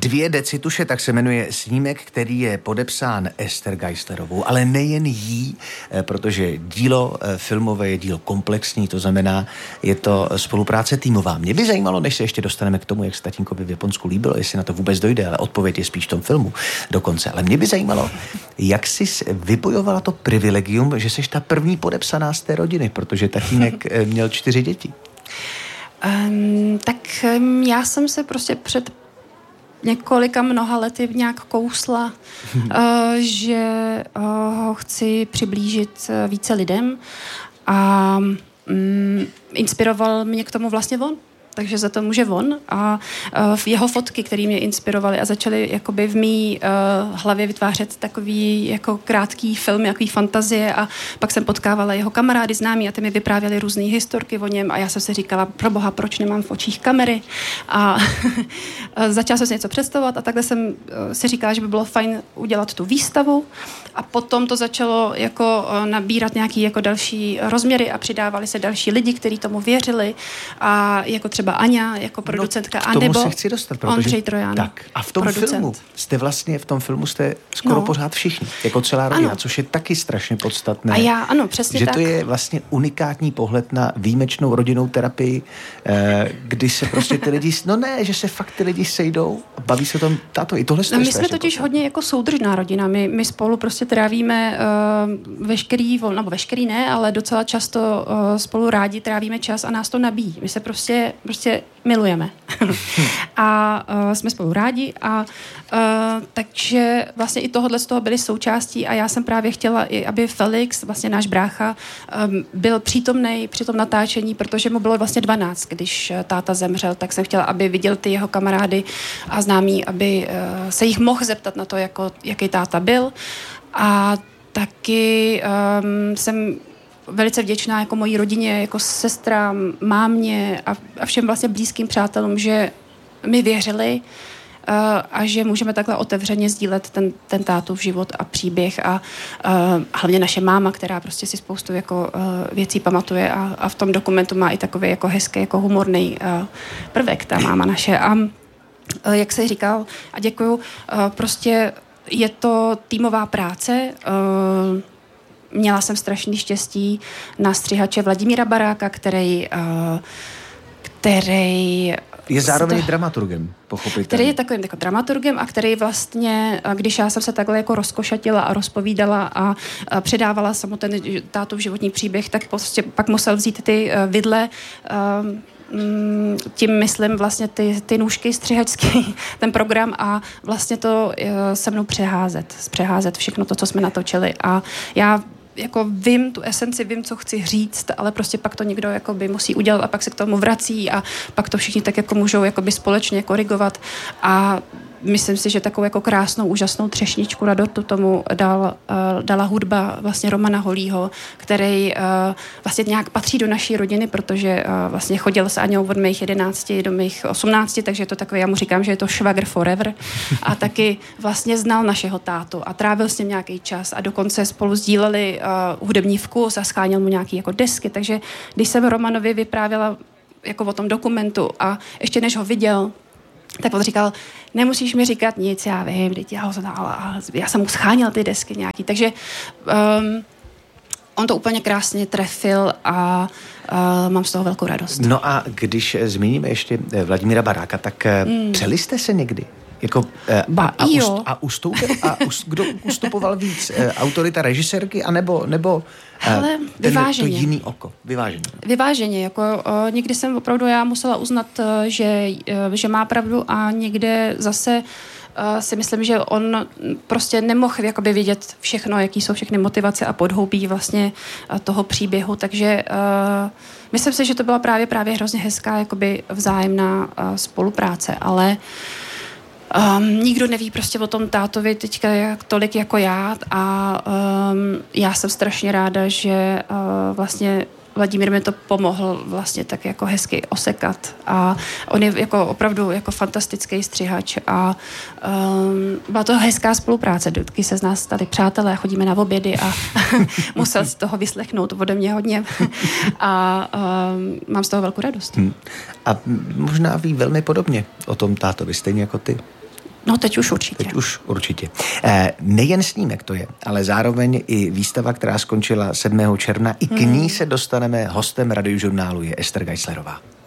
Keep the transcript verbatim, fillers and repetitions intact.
Dvě decituše, tak se jmenuje snímek, který je podepsán Ester Geislerovou, ale nejen jí, protože dílo filmové je dílo komplexní, to znamená, je to spolupráce týmová. Mě by zajímalo, než se ještě dostaneme k tomu, jak se tatínkovi v Japonsku líbilo, jestli na to vůbec dojde, ale odpověď je spíš v tom filmu dokonce. Ale mě by zajímalo, jak jsi vybojovala to privilegium, že jsi ta první podepsaná z té rodiny, protože tatínek měl čtyři děti. Um, tak um, já jsem se prostě před několika mnoha lety nějak kousla, uh, že uh, ho chci přiblížit uh, více lidem a um, inspiroval mě k tomu vlastně on. Takže za to může on a uh, jeho fotky, které mě inspirovaly a začaly jakoby v mý uh, hlavě vytvářet takový jako krátký film, jaký fantazie a pak jsem potkávala jeho kamarády známí a ty mi vyprávěli různé historky o něm a já jsem si říkala, proboha, proč nemám v očích kamery a začala jsem si něco představovat a takhle jsem uh, si říkala, že by bylo fajn udělat tu výstavu a potom to začalo jako uh, nabírat nějaký jako další rozměry a přidávali se další lidi, kteří tomu věřili a jako třeba Aňa jako producentka, no, a nebo se chci dostat, protože... Ondřej Trojan. Tak, a v tom producent. filmu jste vlastně, v tom filmu jste skoro no. pořád všichni, jako celá rodina, ano. což je taky strašně podstatné. A já, ano, přesně že tak. Že to je vlastně unikátní pohled na výjimečnou rodinnou terapii, eh, kdy se prostě ty lidi, no ne, že se fakt ty lidi sejdou a baví se o tom táto. I tohle no, my jsme totiž podstatné. Hodně jako soudržná rodina. My, my spolu prostě trávíme uh, veškerý, nebo veškerý ne, ale docela často uh, spolu rádi trávíme čas a nás to nabíjí. My se prostě, prostě milujeme. a uh, jsme spolu rádi a uh, takže vlastně i tohohle z toho byly součástí a já jsem právě chtěla i, aby Felix, vlastně náš brácha, um, byl přítomnej při tom natáčení, protože mu bylo vlastně dvanáct, když uh, táta zemřel, tak jsem chtěla, aby viděl ty jeho kamarády a známí, aby uh, se jich mohl zeptat na to, jako, jaký táta byl. A taky um, jsem velice vděčná jako mojí rodině, jako sestrám, mámě a, a všem vlastně blízkým přátelům, že mi věřili uh, a že můžeme takhle otevřeně sdílet ten, ten tátův život a příběh a uh, hlavně naše máma, která prostě si spoustu jako uh, věcí pamatuje a, a v tom dokumentu má i takový jako hezký, jako humorný uh, prvek, ta máma naše. A uh, jak jsi říkal, a děkuju, uh, prostě je to týmová práce. Uh, Měla jsem strašný štěstí na střihače Vladimíra Baráka, který, uh, který je zároveň to, dramaturgem, pochopitelně. Který je takovým jako dramaturgem a který vlastně, když já jsem se takhle jako rozkošatila a rozpovídala a, a předávala samo ten tátův životní příběh, tak prostě pak musel vzít ty uh, vidle, uh, tím myslím vlastně ty, ty nůžky střihačský, ten program a vlastně to uh, se mnou přeházet, přeházet všechno to, co jsme natočili a já jako vím tu esenci, vím, co chci říct, ale prostě pak to někdo jakoby musí udělat a pak se k tomu vrací a pak to všichni tak jako můžou jakoby společně korigovat a myslím si, že takovou jako krásnou, úžasnou třešničku na dortu tomu dal, uh, dala hudba vlastně Romana Holího, který uh, vlastně nějak patří do naší rodiny, protože uh, vlastně chodil s Aňou od mých jedenácti do mých osmnácti, takže je to takový, já mu říkám, že je to švagr forever a taky vlastně znal našeho tátu a trávil s ním nějaký čas a dokonce spolu sdíleli uh, hudební vkus a scháněl mu nějaký jako desky, takže když jsem Romanovi vyprávěla jako o tom dokumentu a ještě než ho viděl, tak on říkal, nemusíš mi říkat nic, já vím, já, ho znala, já jsem mu scháněl ty desky nějaký, takže um, on to úplně krásně trefil a uh, mám z toho velkou radost. No a když zmíníme ještě Vladimíra Baráka, tak mm. přeli jste se někdy? Jako, ba, a, ust, a, ustoupil, a ust, kdo ustupoval víc? Autorita režisérky, anebo, nebo Hele, ten, to jiný oko? Vyváženě. Vyváženě. Jako, o, někdy jsem opravdu já musela uznat, že, že má pravdu a někde zase o, si myslím, že on prostě nemohl jakoby vidět všechno, jaký jsou všechny motivace a podhoubí vlastně toho příběhu, takže o, myslím si, že to byla právě právě hrozně hezká jakoby vzájemná o, spolupráce, ale Um, nikdo neví prostě o tom tátovi teďka jak, tolik jako já a um, já jsem strašně ráda, že uh, vlastně Vladimír mi to pomohl vlastně tak jako hezky osekat a on je jako opravdu jako fantastický střihač a um, byla to hezká spolupráce, vždycky se z nás stali přátelé, chodíme na obědy a musel si toho vyslechnout ode mě hodně a um, mám z toho velkou radost. Hmm. A možná ví velmi podobně o tom tátovi, stejně jako ty. No teď už určitě. Teď už určitě. E, nejen snímek to je, ale zároveň i výstava, která skončila sedmého června. I k ní se dostaneme. Hostem radiožurnálu je Ester Geislerová.